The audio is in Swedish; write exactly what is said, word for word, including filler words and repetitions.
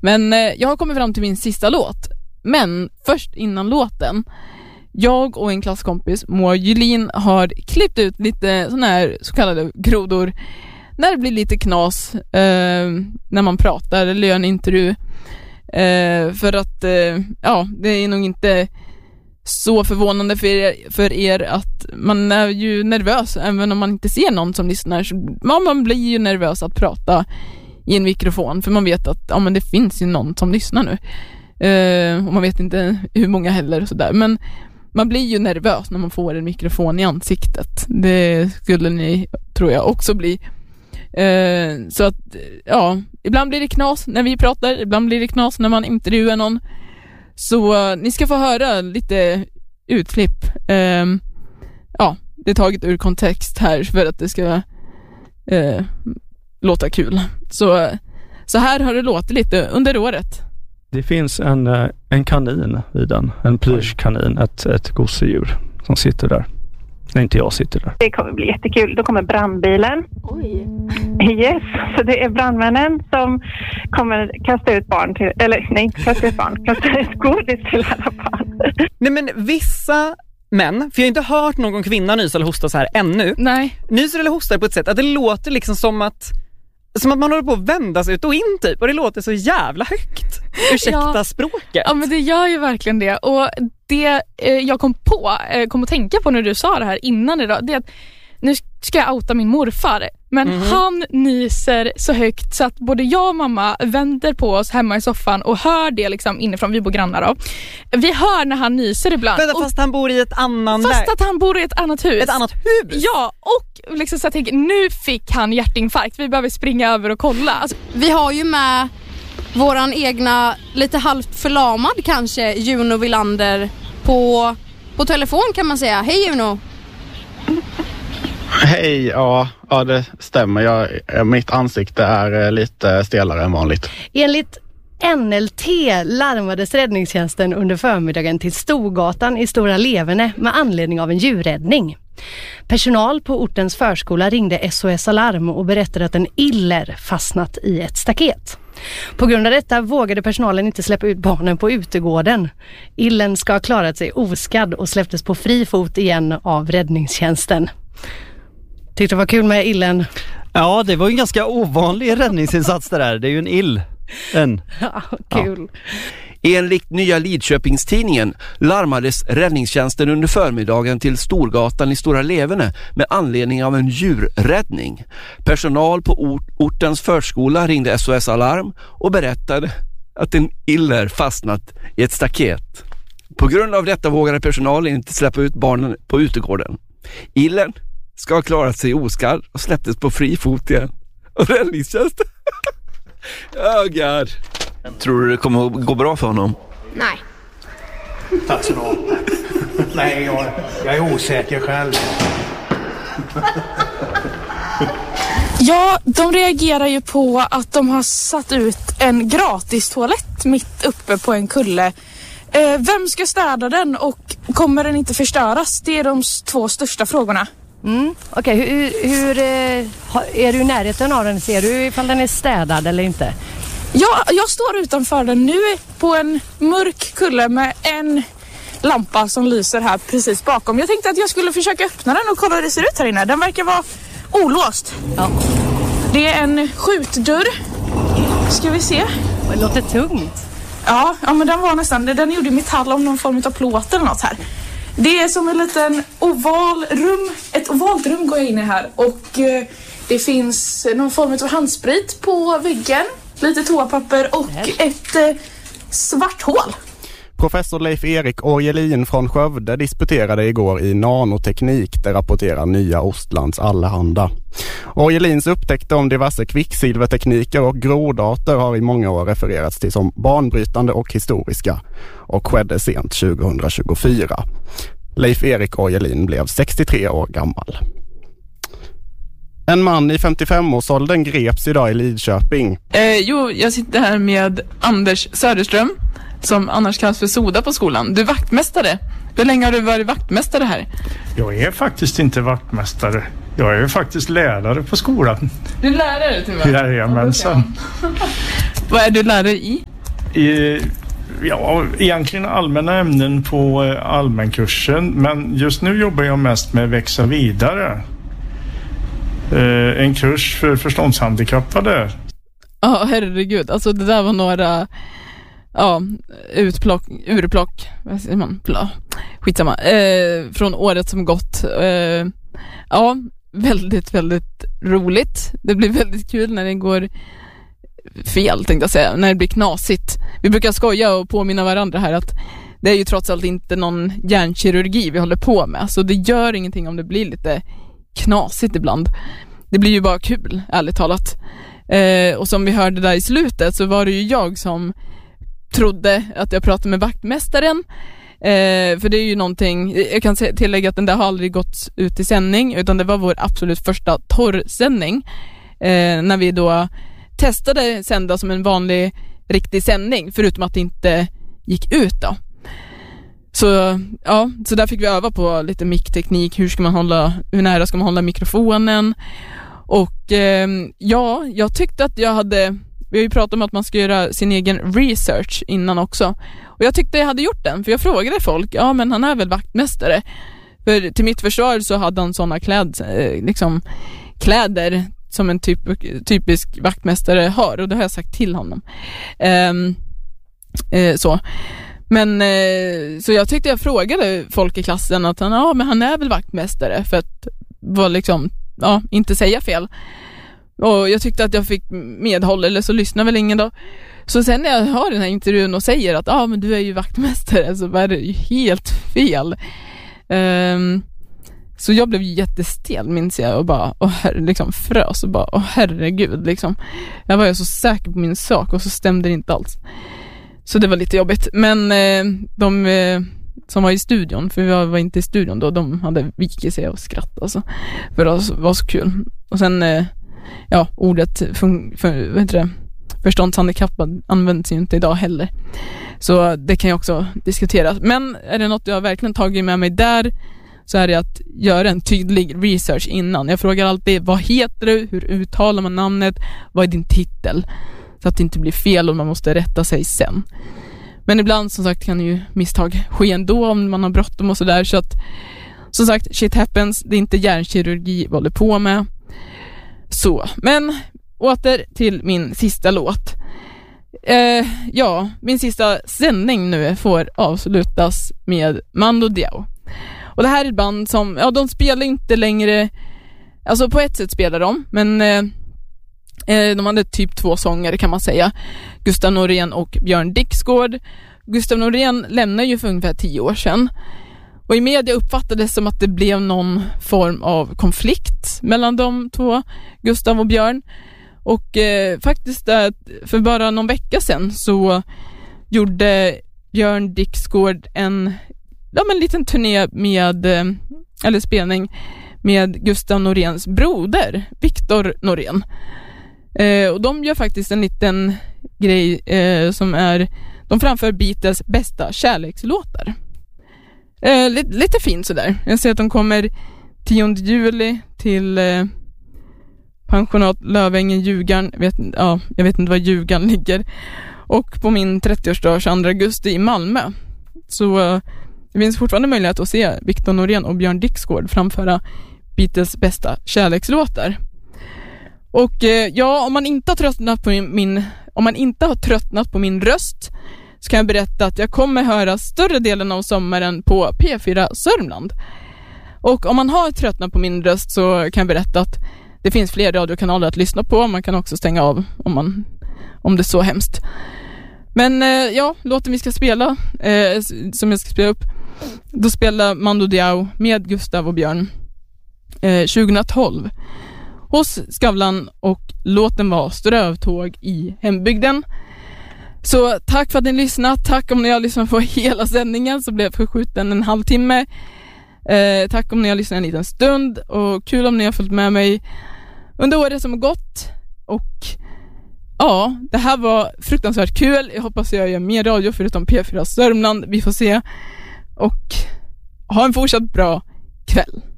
Men eh, jag har kommit fram till min sista låt. Men först innan låten, jag och en klasskompis, Moa Julin, har klippt ut lite såna här så kallade grodor när det blir lite knas eh, när man pratar eller gör en intervju. Eh, för att eh, ja, det är nog inte så förvånande för er, för er att man är ju nervös även om man inte ser någon som lyssnar. Så, ja, man blir ju nervös att prata i en mikrofon för man vet att ja, men det finns ju någon som lyssnar nu. Eh, och man vet inte hur många heller och sådär. Men man blir ju nervös när man får en mikrofon i ansiktet. Det skulle ni, tror jag, också bli. Eh, så att, ja, ibland blir det knas när vi pratar, ibland blir det knas när man intervjuar någon. Så uh, ni ska få höra lite utklipp. Eh, ja, det är taget ur kontext här för att det ska eh, låta kul. Så, så här har det låtit lite under året. Det finns en, en kanin i den, en plyschkanin, ett, ett gosedjur som sitter där. När inte jag sitter där. Det kommer bli jättekul. Då kommer brandbilen. Oj. Yes, så det är brandmännen som kommer kasta ut barn till, eller nej, kasta ut barn, kasta ut godis till alla barn. Nej, men vissa män, för jag har inte hört någon kvinna nysa eller hosta så här ännu. Nej. Nyser eller hostar på ett sätt att det låter liksom som att som att man håller på att vända sig ut och in typ. Och det låter så jävla högt. Ursäkta ja. språket. Ja, men det gör ju verkligen det. Och det eh, jag kom på, eh, kom att tänka på när du sa det här innan idag, det är att nu ska jag outa min morfar. Men mm-hmm. han nyser så högt så att både jag och mamma vänder på oss hemma i soffan och hör det liksom inifrån. Vi bor grannar då. Vi hör när han nyser ibland. Vänta, fast han bor i ett annat Fast läge. att han bor i ett annat hus. Ett annat hus? Ja, och liksom så jag tänker, nu fick han hjärtinfarkt. Vi behöver springa över och kolla. Alltså, vi har ju med våran egna, lite halvt förlamad kanske, Juno Villander på, på telefon kan man säga. Hej Juno! Hej, ja, ja det stämmer. Jag, mitt ansikte är lite stelare än vanligt. Enligt N L T larmades räddningstjänsten under förmiddagen till Storgatan i Stora Levene med anledning av en djurräddning. Personal på ortens förskola ringde S O S Alarm och berättade att en iller fastnat i ett staket. På grund av detta vågade personalen inte släppa ut barnen på utegården. Illen ska ha klarat sig oskadd och släpptes på fri fot igen av räddningstjänsten. Tyckte det var kul med illen? Ja, det var ju en ganska ovanlig räddningsinsats det där. Det är ju en ill. En. Ja, kul. Ja. Enligt Nya Lidköpingstidningen larmades räddningstjänsten under förmiddagen till Storgatan i Stora Levene med anledning av en djurräddning. Personal på ort, ortens förskola ringde S O S Alarm och berättade att en iller fastnat i ett staket. På grund av detta vågade personalen inte släppa ut barnen på utegården. Illen ska ha klarat sig oskadd och släpptes på fri fot igen. Och räddningstjänsten. Oh god. Tror du det kommer att gå bra för honom? Nej. Tack så mycket. Nej, jag, jag är osäker själv. Ja, de reagerar ju på att de har satt ut en gratis toalett mitt uppe på en kulle. Eh, vem ska städa den och kommer den inte förstöras? Det är de två största frågorna. Mm. Okej, okay, hur, hur är du i närheten av den? Ser du ifall den är städad eller inte? Ja, jag står utanför den nu på en mörk kulle med en lampa som lyser här precis bakom. Jag tänkte att jag skulle försöka öppna den och kolla hur det ser ut här inne. Den verkar vara olåst. Ja. Det är en skjutdörr. Ska vi se. Det låter tungt. Ja, ja men den var nästan, den gjorde metall om någon form av plåt eller något här. Det är som en liten oval rum, ett ovalt rum går jag in i här och eh, det finns någon form av handsprit på väggen, lite toapapper och ett eh, svart hål. Professor Leif Erik Orgelin från Skövde disputerade igår i nanoteknik, det rapporterar Nya Ostlands Allehanda. Orgelins upptäckte om diverse kvicksilvertekniker och grodarter har i många år refererats till som banbrytande och historiska och skedde sent tjugohundratjugofyra. Leif Erik Orgelin blev sextiotre år gammal. En man i femtiofem-årsåldern greps idag i Lidköping. Eh, jo, jag sitter här med Anders Söderström, som annars kallas för Soda på skolan. Du är vaktmästare. Hur länge har du varit vaktmästare här? Jag är faktiskt inte vaktmästare. Jag är faktiskt lärare på skolan. Du är lärare till mig? Jajamensan. Vad är du lärare i? I, ja, egentligen allmänna ämnen på allmänkursen, men just nu jobbar jag mest med växa vidare. En kurs för förståndshandikappade. Ja, oh, herregud. Alltså det där var några ja, utplock, urplock, vad säger man? Bla. Skitsamma. Eh, från året som gått. Eh, ja, väldigt, väldigt roligt. Det blir väldigt kul när det går fel, tänkte jag säga. När det blir knasigt. Vi brukar skoja och påminna varandra här att det är ju trots allt inte någon hjärnkirurgi vi håller på med. Så det gör ingenting om det blir lite knasigt ibland. Det blir ju bara kul, ärligt talat. Eh, och som vi hörde där i slutet så var det ju jag som trodde att jag pratade med vaktmästaren. Eh, för det är ju någonting, jag kan tillägga att den där har aldrig gått ut i sändning, utan det var vår absolut första torrsändning. Eh, när vi då testade sända som en vanlig riktig sändning, förutom att det inte gick ut då. Så ja, så där fick vi öva på lite mic-teknik, hur ska man hålla, hur nära ska man hålla mikrofonen. Och eh, ja, jag tyckte att jag hade, vi har ju pratat om att man ska göra sin egen research innan också. Och jag tyckte jag hade gjort den, för jag frågade folk, ja men han är väl vaktmästare. För till mitt försvar så hade han sådana kläd, liksom, kläder som en typ, typisk vaktmästare har. Och det har jag sagt till honom. Eh, eh, så. Men eh, så jag tyckte jag frågade folk i klassen att han, ja men han är väl vaktmästare, för att var liksom, ja, inte säga fel. Och jag tyckte att jag fick medhåll, eller så lyssnar väl ingen då. Så sen när jag har den här intervjun och säger att ja men du är ju vaktmästare, så var det ju helt fel. Um, så jag blev jättestel, minns jag, och bara åh herre, liksom frös och bara åh herregud liksom. Jag var ju så säker på min sak och så stämde det inte alls. Så det var lite jobbigt. Men eh, de eh, som var i studion, för vi var, var inte i studion då, de hade vikit sig och skratt alltså, för det var så kul. Och sen eh, ja, ordet fun- för, vad heter det, förståndshandikappad används ju inte idag heller. Så det kan jag också diskutera. Men är det något jag verkligen tagit med mig där, så är det att göra en tydlig research innan. Jag frågar alltid, vad heter du? Hur uttalar man namnet? Vad är din titel? Så att det inte blir fel och man måste rätta sig sen. Men ibland som sagt kan ju misstag ske ändå om man har bråttom och sådär. Så att som sagt, shit happens. Det är inte hjärnkirurgi vi håller på med. Så, men åter till min sista låt. Eh, ja, min sista sändning nu får avslutas med Mando Diao. Och det här är ett band som, ja, de spelar inte längre, alltså på ett sätt spelar de, men eh, de hade typ två sångare kan man säga, Gustav Norén och Björn Dixgård. Gustav Norén lämnade ju för ungefär tio år sedan, och i media uppfattades som att det blev någon form av konflikt mellan de två, Gustav och Björn. Och eh, faktiskt eh, för bara någon vecka sedan så gjorde Björn Dixgård en, ja, men en liten turné med, eh, eller spelning med Gustav Noréns broder, Viktor Norén. Eh, och de gör faktiskt en liten grej eh, som är, de framför Beatles bästa kärlekslåtar. Eh, lite, lite fint sådär. Jag ser att de kommer tionde juli till eh, pensionat Lövängen, Ljugarn. Jag vet, ja, jag vet inte var Ljugarn ligger. Och på min trettioårsdag andra augusti i Malmö. Så eh, det finns fortfarande möjlighet att se Viktor Norén och Björn Dixgård framföra Beatles bästa kärlekslåtar. Och eh, ja, om man inte har tröttnat på min, min om man inte har tröttnat på min röst, så kan jag berätta att jag kommer höra större delen av sommaren på P fyra Sörmland. Och om man har tröttnat på min röst, så kan jag berätta att det finns fler radiokanaler att lyssna på. Man kan också stänga av om man om det är så hemskt. Men eh, ja, låten vi ska spela eh, som jag ska spela upp, då spelar Mando Diao med Gustav och Björn eh, tjugohundratolv hos Skavlan, och låten var Strövtåg i hembygden. Så tack för att ni lyssnat. Tack om ni har lyssnat på hela sändningen, så blev förskjuten en halvtimme. Eh, tack om ni har lyssnat en liten stund, och kul om ni har följt med mig under året som har gått. Och ja, det här var fruktansvärt kul. Jag hoppas jag gör mer radio förutom P fyra Sörmland. Vi får se. Och ha en fortsatt bra kväll.